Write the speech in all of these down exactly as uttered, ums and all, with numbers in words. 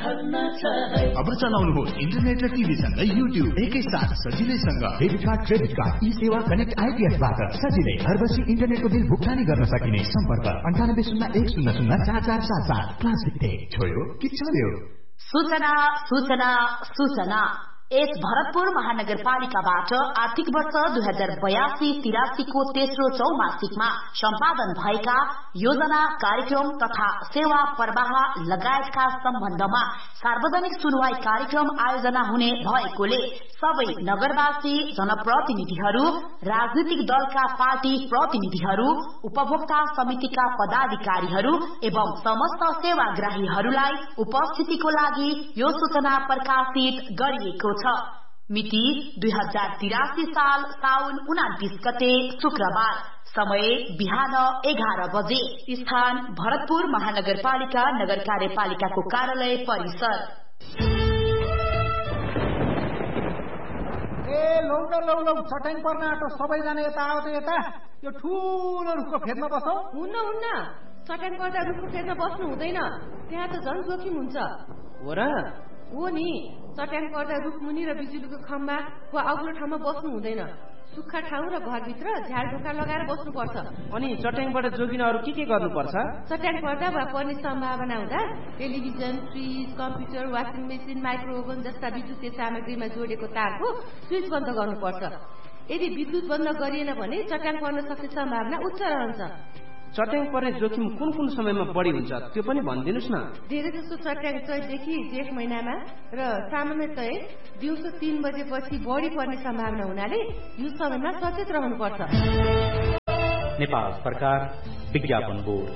अब चलाउनुहोस् इन्टरनेट र टिभीसँग युट्युब एकैसाथ सजिलैसँग। डेबिट कार्ड, क्रेडिट कार्ड, ई सेवा कनेक्ट आइपीएसबाट सजिलै घर बसी इन्टरनेटको बिल भुक्तानी गर्न सकिने। सम्पर्क अन्ठानब्बे शून्य एक शून्य शून्य चार चार सात सात। प्लास्टिक छोयो कि चल्यो। सूचना सूचना सूचना यस भरतपुर महानगरपालिकाबाट आर्थिक वर्ष दुई हजार बयासी तिरासीको तेस्रो चौमासिकमा सम्पादन भएका योजना, कार्यक्रम तथा सेवा प्रवाह लगायतका सम्बन्धमा सार्वजनिक सुनवाई कार्यक्रम आयोजना हुने भएकोले सबै नगरवासी, जनप्रतिनिधिहरू, राजनीतिक दलका पार्टी प्रतिनिधिहरू, उपभोक्ता समितिका पदाधिकारीहरू एवं समस्त सेवाग्राहीहरूलाई उपस्थितिको लागि यो सूचना प्रकाशित गरिएको छ। मिति दुई हजार तिरासी साल साउन उनातिस गते शुक्रबार। समय बिहान एघार बजे। स्थान भरतपुर महानगरपालिका नगर कार्यपालिकाको कार्यालय परिसर। ए लौ न लौ लौ चट्याङ पर्न आँटो, सबैजना यता आऊ त यता। यो ठुलो रुखको फेदमा बसौ। हुन्न हुन्न, चट्याङ पर्दा रुखको फेदमा बस्नु हुँदैन, त्यहाँ त झन् जोखिम हुन्छ। हो र? हो नि, चट्याङ पर्दा रुख मुनि र बिजुलीको खम्बा वा अग्लो ठाउँमा बस्नु हुँदैन। सुक्खा ठाउँ र घरभित्र झ्याल ढोका लगाएर बस्नुपर्छ। अनि चट्याङबाट जोगिन अरू के के गर्नुपर्छ? चट्याङ पर्दा वा पर्ने सम्भावना हुँदा television, fridge, computer, washing machine, micro oven जस्ता विद्युतीय सामग्रीमा जोडेको तारको स्विच बन्द गर्नुपर्छ। यदि विद्युत बन्द गरिएन भने चट्याङ पर्न सक्ने सम्भावना उच्च रहन्छ। चट्याङ पर्ने जोखिम कुन कुन समयमा बढी हुन्छ त्यो पनि भनिदिनुस् न। धेरै जसो चट्याङ चैतदेखि जेठ महिनामा र सामान्यतया दिउँसो तीन बजेपछि बढी पर्ने सम्भावना हुनाले यो समयमा सचेत रहनुपर्छ। नेपाल सरकार विज्ञापन बोर्ड।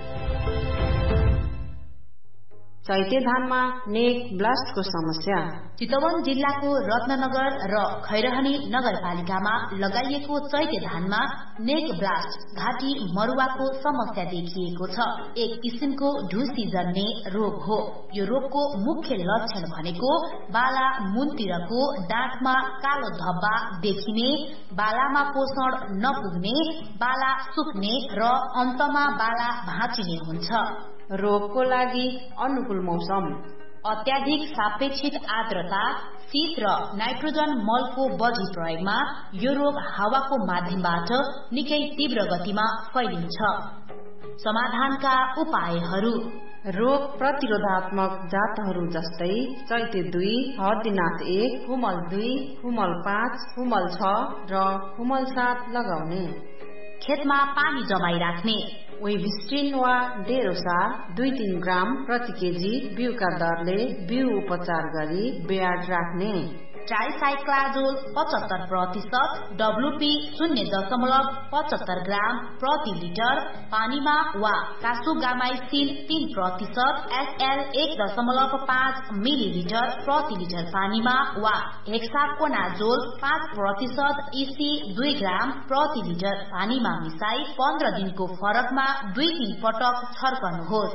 चैते धानमा नेक ब्लास्टको समस्या। चितवन जिल्लाको रत्ननगर र खैरहनी नगरपालिकामा लगाइएको चैते धानमा नेक ब्लास्ट घाँटी मरुवाको समस्या देखिएको छ। एक किसिमको ढुसी जन्ने रोग हो। यो रोगको मुख्य लक्षण भनेको बाला मुनतिरको डाँठमा कालो धब्बा देखिने, बालामा पोषण नपुग्ने, बाला सुक्ने र अन्तमा बाला भाँचिने हुन्छ। रोगको लागि अनुकूल मौसम, अत्याधिक सापेक्षिक आर्द्रता, शीत र नाइट्रोजन मलको बढी प्रयोगमा यो रोग हावाको माध्यमबाट निकै तीव्र गतिमा फैलिन्छ। समाधानका उपायहरू: रोग प्रतिरोधात्मक जातहरू जस्तै चैते दुई, हर्दीनाथ एक, हुमल दुई, हुमल पाँच, हुमल छ र हुमल सात लगाउने। खेतमा पानी जमाई राख्ने। वेभिस्ट्रिन वा डेरोसा दुई तीन ग्राम प्रति केजी बिउका दरले बिउ उपचार गरी ब्याड राख्ने। ट्राइसाइक्लाजोल पचहत्तर प्रतिशत, डब्लुपी शून्य दशमलव पचहत्तर ग्राम प्रति लिटर पानीमा वा कासुगामाइसिन तीन प्रतिशत, एसएल एक दशमलव पाँच मिलिलिटर प्रति लिटर पानीमा वा हेक्साकोनाजोल पाँच प्रतिशत, इसी दुई ग्राम प्रति लिटर पानीमा मिसाई पन्ध्र दिनको फरकमा दुई तीन पटक छर्कनुहोस्।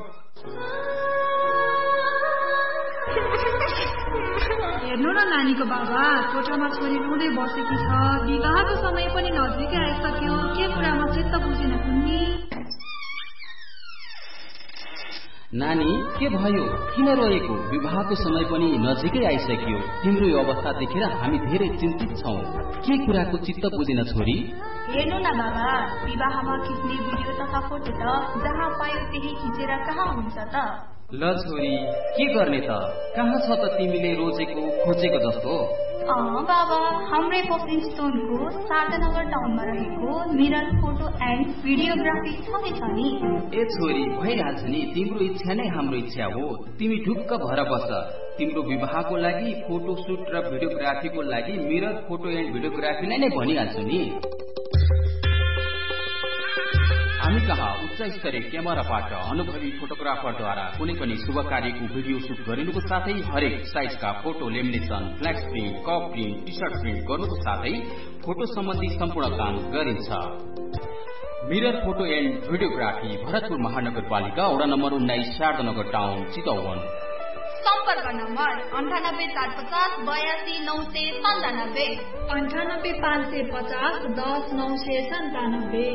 हेर्नु न नानीको बाबा, कोठामा छोरी रुँदै बसेकी छ। विवाहको समय पनि नजिकै आइसक्यो, के कुरामा चित्त बुझेन कुन्नी? नानी के भयो, किन रोएको? विवाहको समय पनि नजिकै आइसक्यो। तिम्रो यो अवस्था देखेर हामी धेरै चिन्तित छौँ। के कुराको चित्त बुझेन छोरी? हेर्नु न बाबा, विवाहमा खिच्ने भिडियो तथा फोटो त जहाँ पायो त्यही खिचेर कहाँ हुन्छ त? ल छोरी, के गर्ने त? कहाँ छ त तिमीले रोजेको खोजेको जस्तो? अँ बाबा, हाम्रै पपिङ स्टोनको शारदानगर टाउनमा रहेको मिरर फोटो एन्ड भिडियोग्राफी छँदैछ नि। ए छोरी, भइहाल्छ नि, तिम्रो इच्छा नै हाम्रो इच्छा हो। तिमी ढुक्क भएर बस। तिम्रो विवाहको लागि फोटो सुट र भिडियोग्राफीको लागि मिरर फोटो एन्ड भिडियोग्राफीलाई नै भनिहाल्छु नि। हामी कहाँ उच्च स्तरीय क्यामेराबाट अनुभवी फोटोग्राफरद्वारा कुनै पनि शुभ कार्यको भिडियो सुट गरिनुको साथै हरेक साइजका photo lamination, फ्ल्याक्स print, cup print, T short print गर्नुको साथै फोटो सम्बन्धी सम्पूर्ण काम गरिन्छ। Mirror photo and videography, Bharatpur महानगरपालिका वडा नम्बर उन्नाइस, शारदानगर टाउन, चितवन। सम्पर्क नम्बर अन्ठानब्बे चार पचास बयासी नौ सय सन्तानब्बे, अन्ठानब्बे पाँच सय पचास दस नौ सय सन्तानब्बे।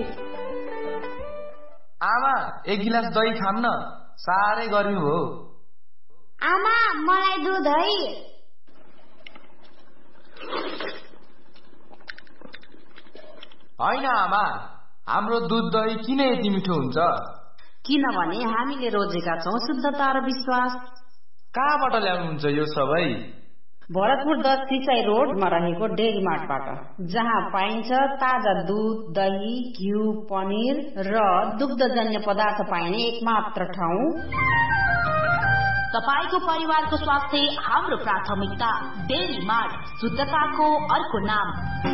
आमा, एक गिलास दही खाम न, साह्रै गर्मी हो। आमा मलाई दुध है। होइन आमा, हाम्रो दुध दही किन यति मिठो हुन्छ? किनभने हामीले रोजेका छौं शुद्धता र विश्वास। कहाँबाट ल्याउनुहुन्छ यो सबै? भरतपुर दस सिसाई रोडमा रहेको डेरी मार्टबाट, जहाँ पाइन्छ ताजा दुध, दही, घिउ, पनिर र दुग्धजन्य पदार्थ पाइने एकमात्र ठाउँ। तपाईको परिवारको स्वास्थ्य हाम्रो प्राथमिकता। डेरी मार्ट, शुद्धताको अर्को नाम।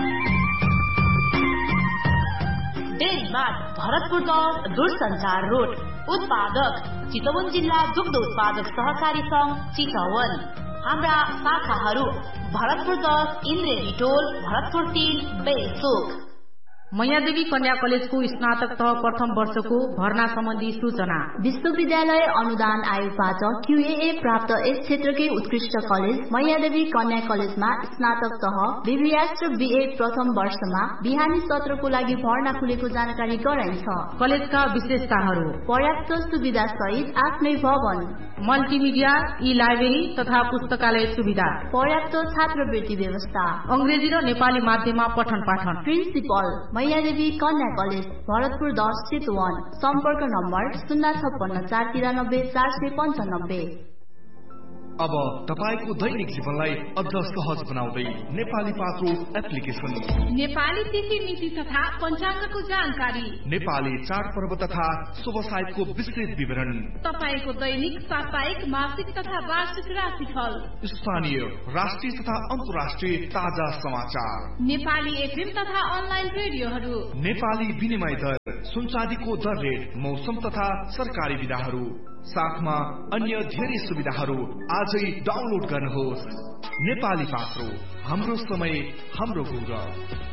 डेरी मार्ट, भरतपुर दस दूरसञ्चार रोड। उत्पादक चितवन जिल्ला दुग्ध उत्पादक सहकारी संघ चितवन। हाम्रा शाखाहरू भरतपुर दस, इन्द्रेणी टोल, भरतपुर तीन, बेलचोक। मैयादेवी कन्या कलेजको स्नातक तह प्रथम वर्षको भर्ना सम्बन्धी सूचना। विश्वविद्यालय अनुदान आयोगबाट क्यूएए प्राप्त यस क्षेत्रकै उत्कृष्ट कलेज मैयादेवी कन्या कलेजमा स्नातक तह, बीबीएस र बीए प्रथम वर्षमा बिहानी सत्रको लागि भर्ना खुलेको जानकारी गराइन्छ। कलेजका विशेषताहरू: पर्याप्त सुविधा सहित आफ्नै भवन, मल्टिमिडिया, ई लाइब्रेरी तथा पुस्तकालय सुविधा, पर्याप्त छात्रवृत्ति व्यवस्था, अंग्रेजी र नेपाली माध्यममा पठन पाठन। प्रिन्सिपल मैयादेवी कन्या कलेज, भरतपुर दस, चितवन। सम्पर्क नम्बर शून्य छप्पन्न चार तिरानब्बे चार सय पन्चानब्बे। अब तपाईको दैनिक जीवनलाई अझ सहज बनाउँदै नेपाली पात्रो एप्लिकेसन। नेपाली तिथि मिति तथा पञ्चाङ्गको जानकारी, नेपाली चाडपर्व तथा शुभ साहित्यको विस्तृत विवरण, तपाईको दैनिक, साप्ताहिक, मासिक तथा वार्षिक राशिफल, स्थानीय, राष्ट्रिय तथा अन्तर्राष्ट्रिय ताजा समाचार, नेपाली एफएम तथा अनलाइन रेडियोहरू, नेपाली विनिमय दर, सुनचाँदीको दर रेट, मौसम तथा सरकारी विधाहरू, साथमा अन्य धेरै सुविधाहरू आजै डाउनलोड गर्नुहोस्। नेपाली पात्रो, हाम्रो समय हाम्रो गौरव।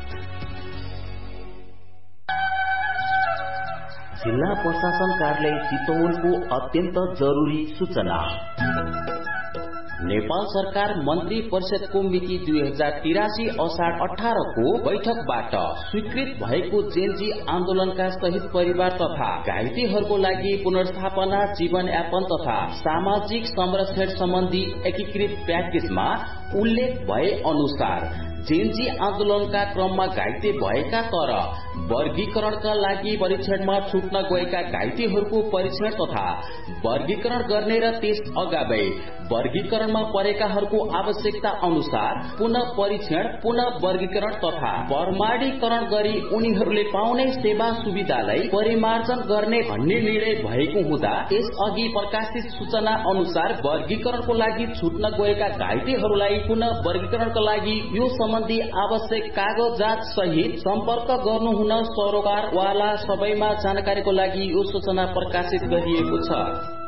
जिल्ला प्रशासन कार्यालय चितवनको अत्यन्त जरुरी सूचना। नेपाल सरकार मन्त्री परिषदको मिति दुई हजार तिरासी असार अठारको बैठकबाट स्वीकृत भएको जेनजी आन्दोलनका शहीद परिवार तथा घाइतेहरूको लागि पुनर्स्थापना, जीवनयापन तथा सामाजिक संरक्षण सम्बन्धी एकीकृत प्याकेजमा उल्लेख भए अनुसार जेनजी आन्दोलनका क्रममा घाइते भएका तर वर्गीकरणका लागि परीक्षणमा छुट्न गएका घाइतेहरूको परीक्षण तथा वर्गीकरण गर्ने र त्यस अगावै वर्गीकरणमा परेकाहरूको आवश्यकता अनुसार पुनः परीक्षण, पुनः वर्गीकरण तथा प्रमाणीकरण गरी उनीहरूले पाउने सेवा सुविधालाई परिमार्जन गर्ने भन्ने निर्णय भएको हुँदा यसअघि प्रकाशित सूचना अनुसार वर्गीकरणको लागि छुट्न गएका घाइतेहरूलाई पुनः वर्गीकरणका लागि यो सम्बन्धी आवश्यक कागजात सहित सम्पर्क गर्नुहुन सरोकारवाला सबैमा जानकारीको लागि यो सूचना प्रकाशित गरिएको छ।